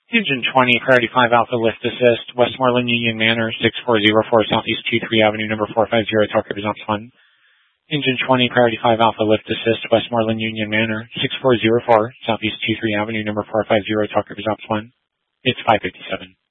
Engine 20, Priority 5 Alpha Lift Assist, Westmoreland Union Manor, 6404 Southeast 23 Avenue, number 450, Talk Results 1. Engine 20, Priority 5 Alpha Lift Assist, Westmoreland Union Manor, 6404 Southeast 23 Avenue, number 450, Talk Results 1. It's 557.